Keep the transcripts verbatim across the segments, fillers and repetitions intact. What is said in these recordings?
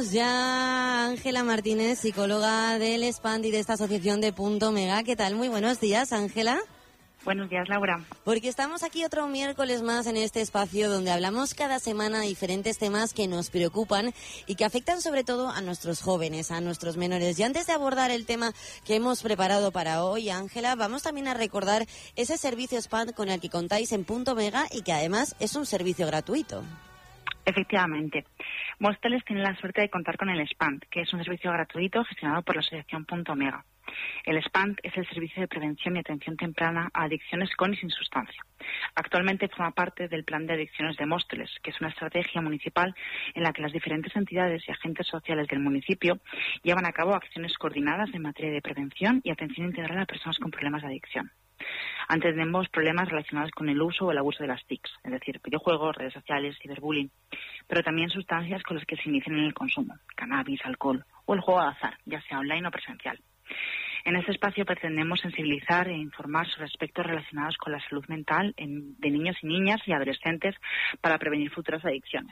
tenemos ya a Ángela Martínez, psicóloga del SPANT y de esta asociación de Punto Mega. ¿Qué tal? Muy buenos días, Ángela. Buenos días, Laura. Porque estamos aquí otro miércoles más en este espacio donde hablamos cada semana de diferentes temas que nos preocupan y que afectan sobre todo a nuestros jóvenes, a nuestros menores. Y antes de abordar el tema que hemos preparado para hoy, Ángela, vamos también a recordar ese servicio SPANT con el que contáis en Punto Mega y que además es un servicio gratuito. Efectivamente. Móstoles tiene la suerte de contar con el SPANT, que es un servicio gratuito gestionado por la asociación Punto Mega. El SPANT es el servicio de prevención y atención temprana a adicciones con y sin sustancia. Actualmente forma parte del plan de adicciones de Móstoles, que es una estrategia municipal en la que las diferentes entidades y agentes sociales del municipio llevan a cabo acciones coordinadas en materia de prevención y atención integral a personas con problemas de adicción. Atendemos problemas relacionados con el uso o el abuso de las T I Cs, es decir, videojuegos, redes sociales, ciberbullying, pero también sustancias con las que se inician en el consumo, cannabis, alcohol o el juego de azar, ya sea online o presencial. En este espacio pretendemos sensibilizar e informar sobre aspectos relacionados con la salud mental en, de niños y niñas y adolescentes para prevenir futuras adicciones.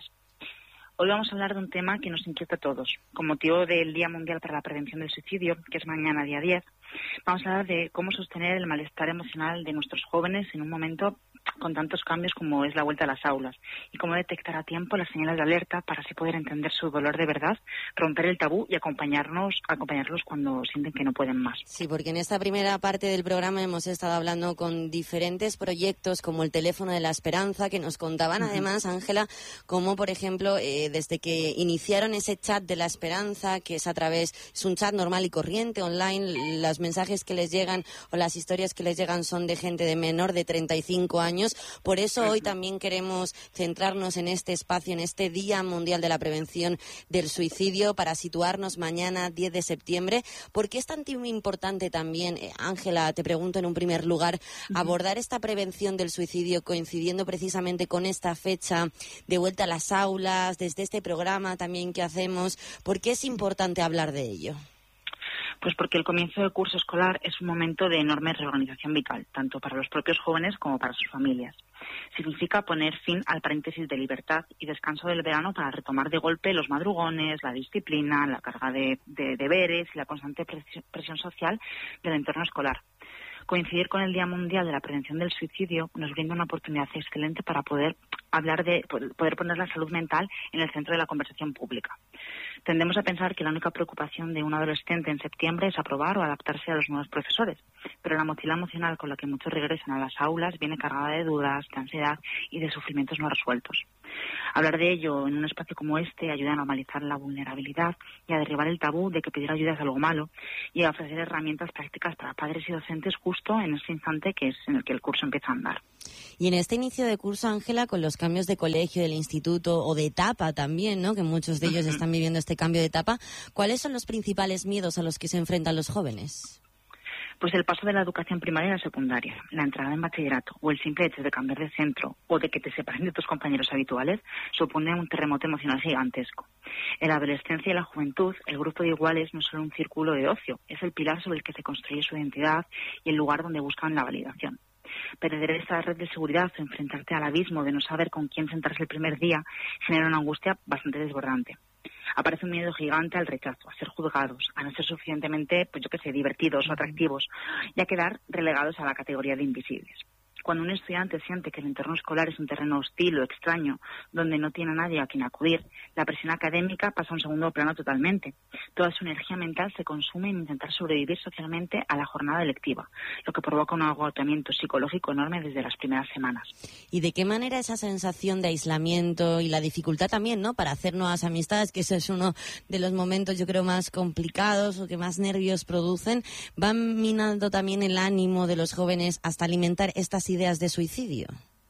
Hoy vamos a hablar de un tema que nos inquieta a todos. Con motivo del Día Mundial para la Prevención del Suicidio, que es mañana día diez, vamos a hablar de cómo sostener el malestar emocional de nuestros jóvenes en un momento con tantos cambios como es la vuelta a las aulas y cómo detectar a tiempo las señales de alerta para así poder entender su dolor de verdad, romper el tabú y acompañarnos, acompañarlos cuando sienten que no pueden más. Sí, porque en esta primera parte del programa hemos estado hablando con diferentes proyectos como el Teléfono de la Esperanza, que nos contaban uh-huh. además, Ángela, como por ejemplo eh, desde que iniciaron ese chat de la Esperanza, que es a través, es un chat normal y corriente online, los mensajes que les llegan o las historias que les llegan son de gente de menor de treinta y cinco años. Por eso hoy también queremos centrarnos en este espacio, en este Día Mundial de la Prevención del Suicidio, para situarnos mañana, diez de septiembre. ¿Por qué es tan importante también, Ángela, te pregunto en un primer lugar, abordar esta prevención del suicidio coincidiendo precisamente con esta fecha de vuelta a las aulas, desde este programa también que hacemos? ¿Por qué es importante hablar de ello? Pues porque el comienzo del curso escolar es un momento de enorme reorganización vital, tanto para los propios jóvenes como para sus familias. Significa poner fin al paréntesis de libertad y descanso del verano para retomar de golpe los madrugones, la disciplina, la carga de, de deberes y la constante presión social del entorno escolar. Coincidir con el Día Mundial de la Prevención del Suicidio nos brinda una oportunidad excelente para poder hablar de poder poner la salud mental en el centro de la conversación pública. Tendemos a pensar que la única preocupación de un adolescente en septiembre es aprobar o adaptarse a los nuevos profesores, pero la mochila emocional con la que muchos regresan a las aulas viene cargada de dudas, de ansiedad y de sufrimientos no resueltos. Hablar de ello en un espacio como este ayuda a normalizar la vulnerabilidad y a derribar el tabú de que pedir ayuda es algo malo y a ofrecer herramientas prácticas para padres y docentes justo en ese instante que es en el que el curso empieza a andar. Y en este inicio de curso, Ángela, con los cambios de colegio, del instituto o de etapa también, ¿no?, que muchos de ellos uh-huh. están viviendo este cambio de etapa, ¿cuáles son los principales miedos a los que se enfrentan los jóvenes? Pues el paso de la educación primaria a la secundaria, la entrada en bachillerato o el simple hecho de cambiar de centro o de que te separen de tus compañeros habituales supone un terremoto emocional gigantesco. En la adolescencia y la juventud, el grupo de iguales no es solo un círculo de ocio, es el pilar sobre el que se construye su identidad y el lugar donde buscan la validación. Perder esa red de seguridad o enfrentarte al abismo de no saber con quién sentarse el primer día genera una angustia bastante desbordante. Aparece un miedo gigante al rechazo, a ser juzgados, a no ser suficientemente, pues yo qué sé, divertidos o atractivos y a quedar relegados a la categoría de invisibles. Cuando un estudiante siente que el entorno escolar es un terreno hostil o extraño, donde no tiene a nadie a quien acudir, la presión académica pasa a un segundo plano totalmente. Toda su energía mental se consume en intentar sobrevivir socialmente a la jornada lectiva, lo que provoca un agotamiento psicológico enorme desde las primeras semanas. ¿Y de qué manera esa sensación de aislamiento y la dificultad también, ¿no?, para hacer nuevas amistades, que ese es uno de los momentos, yo creo, más complicados o que más nervios producen, van minando también el ánimo de los jóvenes hasta alimentar estas ideas de suicidio?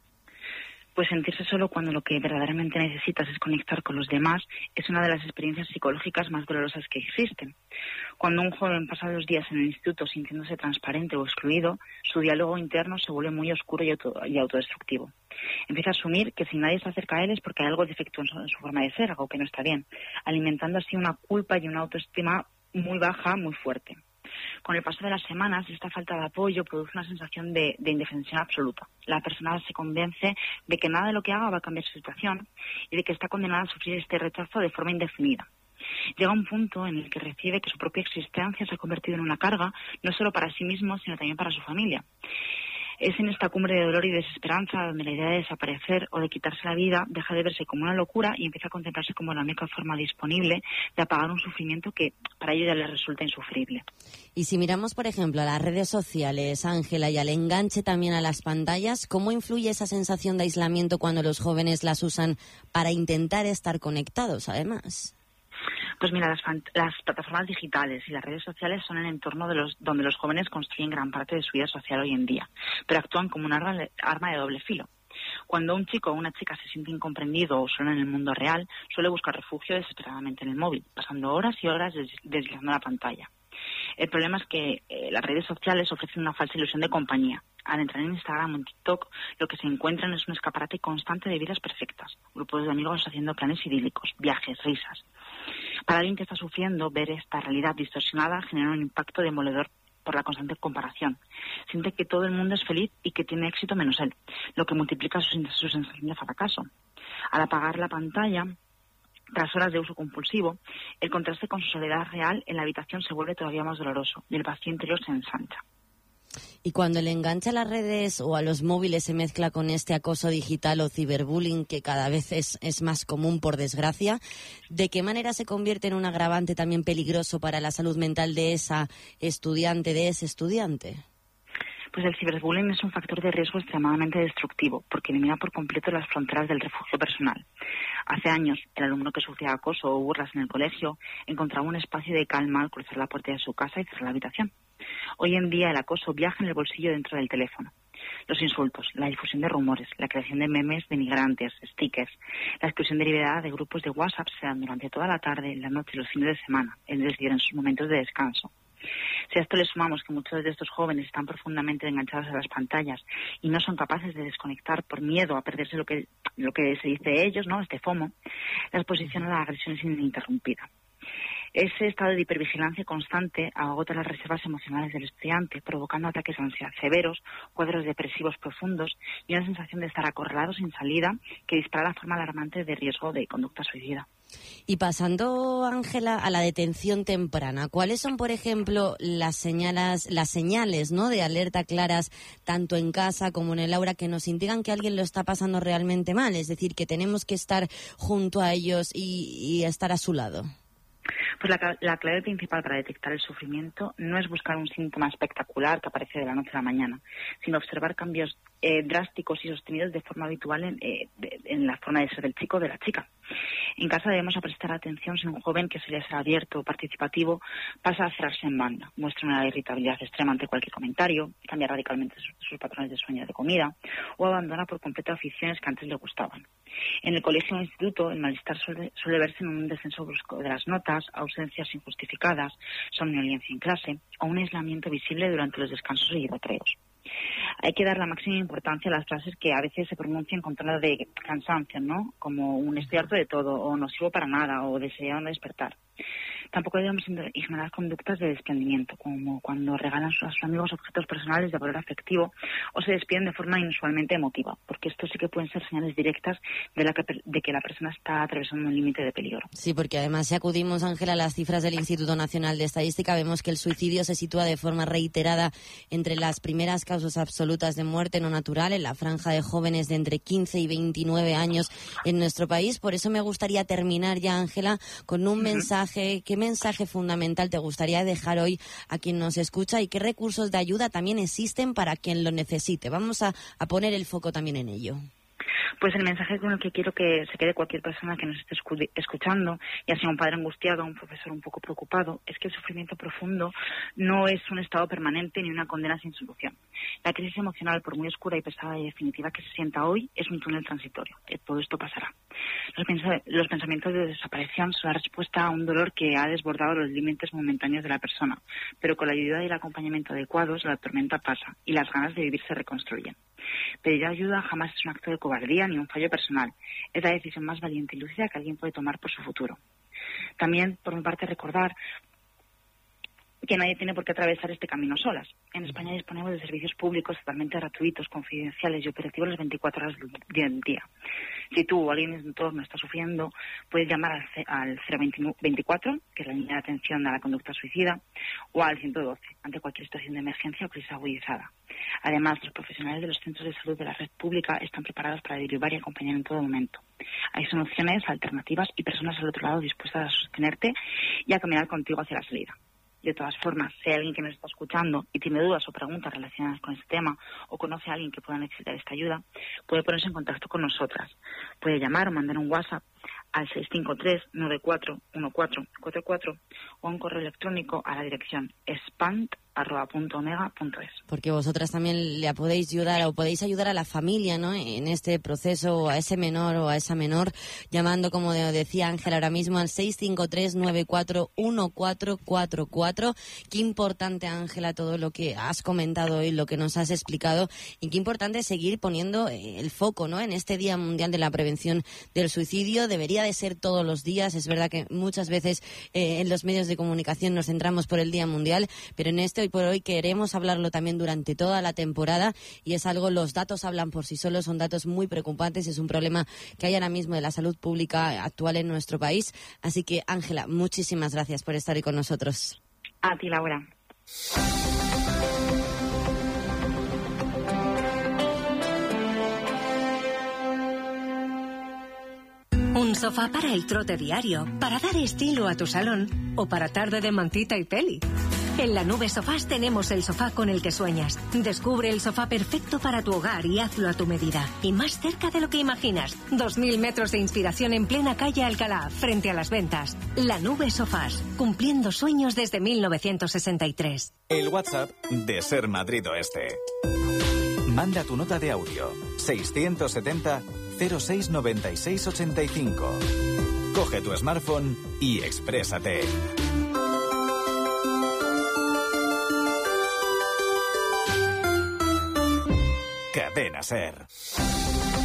Pues sentirse solo cuando lo que verdaderamente necesitas es conectar con los demás es una de las experiencias psicológicas más dolorosas que existen. Cuando un joven pasa dos días en el instituto sintiéndose transparente o excluido, su diálogo interno se vuelve muy oscuro y, auto, y autodestructivo. Empieza a asumir que si nadie se acerca a él es porque hay algo defectuoso en su forma de ser, algo que no está bien, alimentando así una culpa y una autoestima muy baja, muy fuerte. Con el paso de las semanas, esta falta de apoyo produce una sensación de, de indefensión absoluta. La persona se convence de que nada de lo que haga va a cambiar su situación y de que está condenada a sufrir este rechazo de forma indefinida. Llega un punto en el que recibe que su propia existencia se ha convertido en una carga, no solo para sí mismo, sino también para su familia. Es en esta cumbre de dolor y desesperanza donde la idea de desaparecer o de quitarse la vida deja de verse como una locura y empieza a contemplarse como la única forma disponible de apagar un sufrimiento que para ello ya les resulta insufrible. Y si miramos, por ejemplo, a las redes sociales, Ángela, y al enganche también a las pantallas, ¿cómo influye esa sensación de aislamiento cuando los jóvenes las usan para intentar estar conectados, además? Pues mira, las, las plataformas digitales y las redes sociales son el entorno de los, donde los jóvenes construyen gran parte de su vida social hoy en día, pero actúan como un arma de, arma de doble filo. Cuando un chico o una chica se siente incomprendido o solo en el mundo real, suele buscar refugio desesperadamente en el móvil, pasando horas y horas des, deslizando la pantalla. El problema es que eh, las redes sociales ofrecen una falsa ilusión de compañía. Al entrar en Instagram o en TikTok, lo que se encuentran es un escaparate constante de vidas perfectas, grupos de amigos haciendo planes idílicos, viajes, risas. Para alguien que está sufriendo, ver esta realidad distorsionada genera un impacto demoledor por la constante comparación. Siente que todo el mundo es feliz y que tiene éxito menos él, lo que multiplica su, su sensación de fracaso. Al apagar la pantalla, tras horas de uso compulsivo, el contraste con su soledad real en la habitación se vuelve todavía más doloroso y el vacío interior se ensancha. Y cuando el enganche a las redes o a los móviles se mezcla con este acoso digital o ciberbullying que cada vez es, es más común, por desgracia, ¿de qué manera se convierte en un agravante también peligroso para la salud mental de esa estudiante, de ese estudiante? Pues el ciberbullying es un factor de riesgo extremadamente destructivo porque elimina por completo las fronteras del refugio personal. Hace años, el alumno que sufría acoso o burlas en el colegio encontraba un espacio de calma al cruzar la puerta de su casa y cerrar la habitación. Hoy en día el acoso viaja en el bolsillo dentro del teléfono. Los insultos, la difusión de rumores, la creación de memes denigrantes, stickers, la exclusión deliberada de grupos de WhatsApp se dan durante toda la tarde, la noche y los fines de semana, es decir, en sus momentos de descanso. Si a esto le sumamos que muchos de estos jóvenes están profundamente enganchados a las pantallas y no son capaces de desconectar por miedo a perderse lo que, lo que se dice de ellos, ¿no? Este FOMO, la exposición a la agresión es ininterrumpida. Ese estado de hipervigilancia constante agota las reservas emocionales del estudiante, provocando ataques de ansiedad severos, cuadros depresivos profundos y una sensación de estar acorralado sin salida que dispara la forma alarmante de riesgo de conducta suicida. Y pasando, Ángela, a la detención temprana, ¿cuáles son, por ejemplo, las señales, las señales, ¿no?, de alerta claras, tanto en casa como en el aula, que nos indican que alguien lo está pasando realmente mal? Es decir, que tenemos que estar junto a ellos y, y estar a su lado. Pues la, la clave principal para detectar el sufrimiento no es buscar un síntoma espectacular que aparece de la noche a la mañana, sino observar cambios eh, drásticos y sostenidos de forma habitual en, eh, de, en la forma de ser del chico o de la chica. En casa debemos prestar atención si un joven que suele ser abierto o participativo pasa a cerrarse en banda, muestra una irritabilidad extrema ante cualquier comentario, cambia radicalmente sus, sus patrones de sueño y de comida o abandona por completo aficiones que antes le gustaban. En el colegio o instituto, el malestar suele, suele verse en un descenso brusco de las notas, ausencias injustificadas, somnolencia en clase o un aislamiento visible durante los descansos y recreos. Hay que dar la máxima importancia a las frases que a veces se pronuncian con tono de cansancio, ¿no? Como un estoy harto de todo, o no sirvo para nada, o deseo no despertar. Tampoco debemos ignorar conductas de desprendimiento, como cuando regalan a sus amigos objetos personales de valor afectivo o se despiden de forma inusualmente emotiva, porque esto sí que pueden ser señales directas de, la que, de que la persona está atravesando un límite de peligro. Sí, porque además si acudimos, Ángela, a las cifras del Instituto Nacional de Estadística, vemos que el suicidio se sitúa de forma reiterada entre las primeras causas absolutas de muerte no natural en la franja de jóvenes de entre quince y veintinueve años en nuestro país. Por eso me gustaría terminar ya, Ángela, con un uh-huh. mensaje. ¿Qué mensaje fundamental te gustaría dejar hoy a quien nos escucha y qué recursos de ayuda también existen para quien lo necesite? Vamos a, a poner el foco también en ello. Pues el mensaje con el que quiero que se quede cualquier persona que nos esté escuchando, ya sea un padre angustiado o un profesor un poco preocupado, es que el sufrimiento profundo no es un estado permanente ni una condena sin solución. La crisis emocional, por muy oscura y pesada y definitiva que se sienta hoy, es un túnel transitorio. Todo esto pasará. Los, pens- los pensamientos de desaparición son la respuesta a un dolor que ha desbordado los límites momentáneos de la persona, pero con la ayuda y el acompañamiento adecuados, la tormenta pasa y las ganas de vivir se reconstruyen. Pedir ayuda jamás es un acto de cobardía ni un fallo personal. Es la decisión más valiente y lúcida que alguien puede tomar por su futuro. También, por mi parte, recordar que nadie tiene por qué atravesar este camino solas. En España disponemos de servicios públicos totalmente gratuitos, confidenciales y operativos las veinticuatro horas del día. Si tú o alguien en tu entorno está sufriendo, puedes llamar al, al cero veinticuatro, que es la línea de atención a la conducta suicida, o al ciento doce, ante cualquier situación de emergencia o crisis agudizada. Además, los profesionales de los centros de salud de la red pública están preparados para derivar y acompañar en todo momento. Hay soluciones, alternativas y personas al otro lado dispuestas a sostenerte y a caminar contigo hacia la salida. De todas formas, si hay alguien que nos está escuchando y tiene dudas o preguntas relacionadas con este tema o conoce a alguien que pueda necesitar esta ayuda, puede ponerse en contacto con nosotras. Puede llamar o mandar un WhatsApp al seis cinco tres, nueve cuatro uno cuatro cuatro cuatro o un correo electrónico a la dirección espant arroba punto omega punto es. Porque vosotras también le podéis ayudar o podéis ayudar a la familia, ¿no?, en este proceso, o a ese menor o a esa menor, llamando, como decía Ángela ahora mismo, al seis cinco tres, nueve cuatro uno cuatro cuatro cuatro. Qué importante, Ángela, todo lo que has comentado hoy, lo que nos has explicado, y qué importante seguir poniendo el foco, ¿no?, en este Día Mundial de la Prevención del Suicidio. Debería de ser todos los días. Es verdad que muchas veces eh, en los medios de comunicación nos centramos por el Día Mundial, pero en este hoy por hoy queremos hablarlo también durante toda la temporada, y es algo, los datos hablan por sí solos, son datos muy preocupantes, es un problema que hay ahora mismo de la salud pública actual en nuestro país. Así que, Ángela, muchísimas gracias por estar hoy con nosotros. A ti, Laura. Un sofá para el trote diario, para dar estilo a tu salón o para tarde de mantita y peli. En La Nube Sofás tenemos el sofá con el que sueñas. Descubre el sofá perfecto para tu hogar y hazlo a tu medida. Y más cerca de lo que imaginas. Dos mil metros de inspiración en plena calle Alcalá, frente a Las Ventas. La Nube Sofás, cumpliendo sueños desde mil novecientos sesenta y tres. El WhatsApp de Ser Madrid Oeste. Manda tu nota de audio. seiscientos setenta, cero seis noventa y seis ochenta y cinco. Coge tu smartphone y exprésate. Cadena Ser.